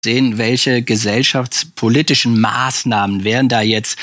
sehen, welche gesellschaftspolitischen Maßnahmen wären da jetzt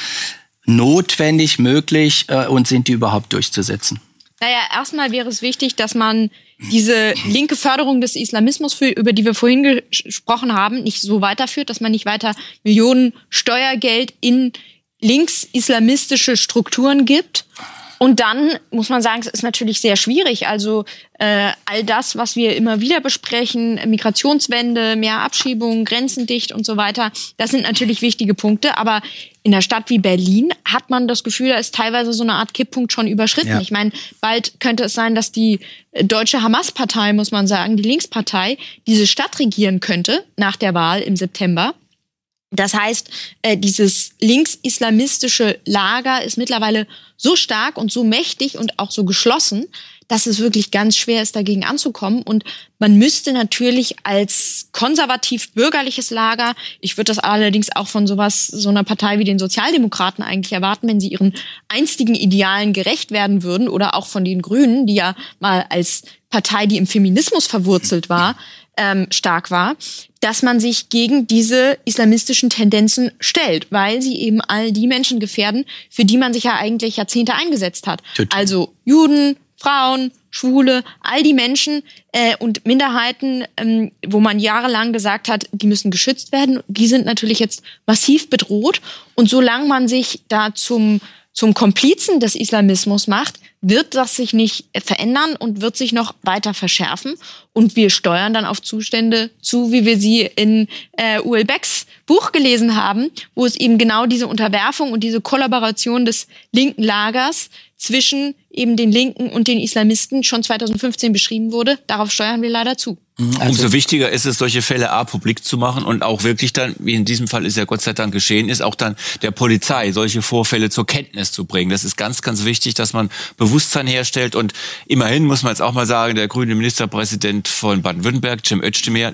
notwendig, möglich und sind die überhaupt durchzusetzen? Naja, erstmal wäre es wichtig, dass man diese linke Förderung des Islamismus, über die wir vorhin gesprochen haben, nicht so weiterführt, dass man nicht weiter Millionen Steuergeld in links-islamistische Strukturen gibt. Und dann muss man sagen, es ist natürlich sehr schwierig. Also all das, was wir immer wieder besprechen, Migrationswende, mehr Abschiebungen, Grenzen dicht und so weiter, das sind natürlich wichtige Punkte. Aber in einer Stadt wie Berlin hat man das Gefühl, da ist teilweise so eine Art Kipppunkt schon überschritten. Ja. Ich meine, bald könnte es sein, dass die deutsche Hamas-Partei, muss man sagen, die Linkspartei, diese Stadt regieren könnte nach der Wahl im September. Das heißt, dieses links-islamistische Lager ist mittlerweile so stark und so mächtig und auch so geschlossen, dass es wirklich ganz schwer ist, dagegen anzukommen. Und man müsste natürlich als konservativ-bürgerliches Lager, ich würde das allerdings auch von so einer Partei wie den Sozialdemokraten eigentlich erwarten, wenn sie ihren einstigen Idealen gerecht werden würden, oder auch von den Grünen, die ja mal als Partei, die im Feminismus verwurzelt war, stark war, dass man sich gegen diese islamistischen Tendenzen stellt, weil sie eben all die Menschen gefährden, für die man sich ja eigentlich Jahrzehnte eingesetzt hat. Total. Also Juden, Frauen, Schwule, all die Menschen und Minderheiten, wo man jahrelang gesagt hat, die müssen geschützt werden, die sind natürlich jetzt massiv bedroht. Und solange man sich da zum Komplizen des Islamismus macht, wird das sich nicht verändern und wird sich noch weiter verschärfen. Und wir steuern dann auf Zustände zu, wie wir sie in Uel Becks Buch gelesen haben, wo es eben genau diese Unterwerfung und diese Kollaboration des linken Lagers zwischen eben den Linken und den Islamisten schon 2015 beschrieben wurde. Darauf steuern wir leider zu. Umso wichtiger ist es, solche Fälle publik zu machen und auch wirklich dann, wie in diesem Fall ist ja Gott sei Dank geschehen, ist auch dann der Polizei solche Vorfälle zur Kenntnis zu bringen. Das ist ganz, ganz wichtig, dass man Bewusstsein herstellt. Und immerhin muss man jetzt auch mal sagen, der grüne Ministerpräsident von Baden-Württemberg, Cem Özdemir,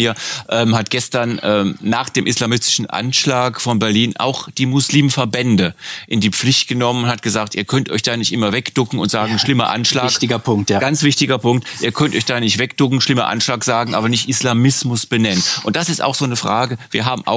hat gestern nach dem islamistischen Anschlag von Berlin auch die Muslimverbände in die Pflicht genommen und hat gesagt, ihr könnt euch da nicht immer wegducken und sagen, schlimmer Anschlag. Wichtiger Punkt, ja. Ganz wichtiger Punkt. Ihr könnt euch da nicht wegducken, schlimmer Anschlag sagen, aber nicht Islamismus benennen. Und das ist auch so eine Frage. Wir haben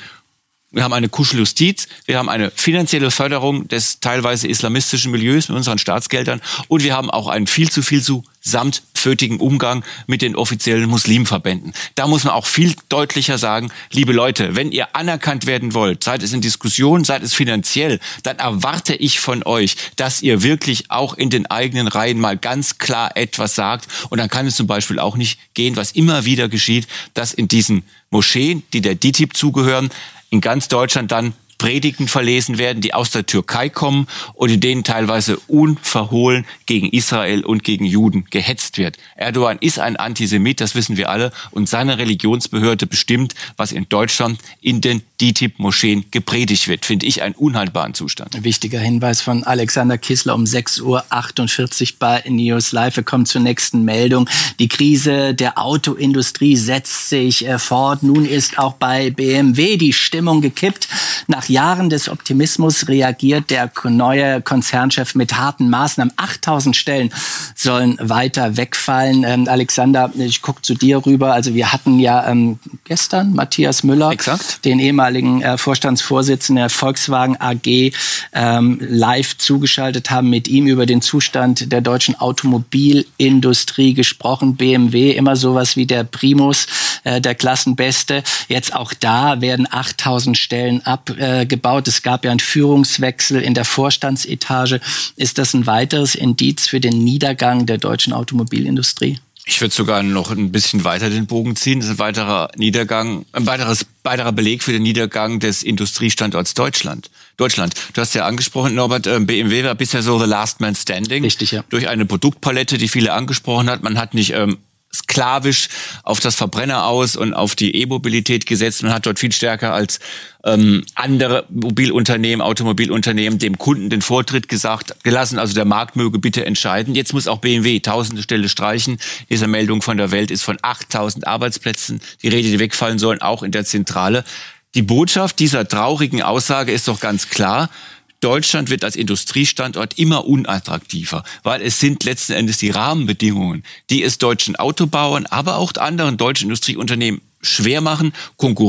eine Kuscheljustiz, wir haben eine finanzielle Förderung des teilweise islamistischen Milieus mit unseren Staatsgeldern und wir haben auch einen viel zu samtpfötigen Umgang mit den offiziellen Muslimverbänden. Da muss man auch viel deutlicher sagen, liebe Leute, wenn ihr anerkannt werden wollt, sei es in Diskussionen, sei es finanziell, dann erwarte ich von euch, dass ihr wirklich auch in den eigenen Reihen mal ganz klar etwas sagt. Und dann kann es zum Beispiel auch nicht gehen, was immer wieder geschieht, dass in diesen Moscheen, die der DİTİB zugehören, in ganz Deutschland dann Predigten verlesen werden, die aus der Türkei kommen und in denen teilweise unverhohlen gegen Israel und gegen Juden gehetzt wird. Erdogan ist ein Antisemit, das wissen wir alle, und seine Religionsbehörde bestimmt, was in Deutschland in den DİTİB-Moscheen gepredigt wird. Finde ich einen unhaltbaren Zustand. Ein wichtiger Hinweis von Alexander Kissler um 6:48 Uhr bei News Live. Wir kommen zur nächsten Meldung. Die Krise der Autoindustrie setzt sich fort. Nun ist auch bei BMW die Stimmung gekippt. Nach Jahren des Optimismus reagiert der neue Konzernchef mit harten Maßnahmen. 8.000 Stellen sollen weiter wegfallen. Alexander, ich gucke zu dir rüber. Also wir hatten ja gestern Matthias Müller, exakt, den ehemaligen Vorstandsvorsitzenden der Volkswagen AG, live zugeschaltet, haben mit ihm über den Zustand der deutschen Automobilindustrie gesprochen. BMW, immer sowas wie der Primus, der Klassenbeste. Jetzt auch da werden 8.000 Stellen abgebaut. Es gab ja einen Führungswechsel in der Vorstandsetage. Ist das ein weiteres Indiz für den Niedergang der deutschen Automobilindustrie? Ich würde sogar noch ein bisschen weiter den Bogen ziehen. Das ist ein weiterer Beleg für den Niedergang des Industriestandorts Deutschland. Du hast ja angesprochen, Norbert, BMW war bisher so the last man standing. Richtig, ja. Durch eine Produktpalette, die viele angesprochen hat. Man hat nicht sklavisch auf das Verbrenner aus und auf die E-Mobilität gesetzt. Man hat dort viel stärker als andere Automobilunternehmen dem Kunden den Vortritt gelassen. Also der Markt möge bitte entscheiden. Jetzt muss auch BMW tausende Stelle streichen. Diese Meldung von der Welt ist von 8.000 Arbeitsplätzen. Die Rede, die wegfallen sollen, auch in der Zentrale. Die Botschaft dieser traurigen Aussage ist doch ganz klar. Deutschland wird als Industriestandort immer unattraktiver, weil es sind letzten Endes die Rahmenbedingungen, die es deutschen Autobauern, aber auch anderen deutschen Industrieunternehmen schwer machen,